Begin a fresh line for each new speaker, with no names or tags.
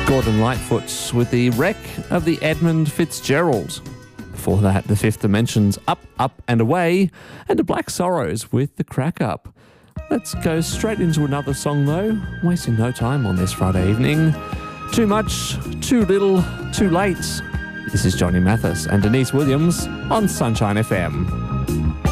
Gordon Lightfoot with the wreck of the Edmund Fitzgerald. Before that, the Fifth Dimension's Up, Up and Away, and the Black Sorrows with the Crack Up. Let's go straight into another song though, wasting no time on this Friday evening. Too much, too little, too late. This is Johnny Mathis and Denise Williams on Sunshine FM.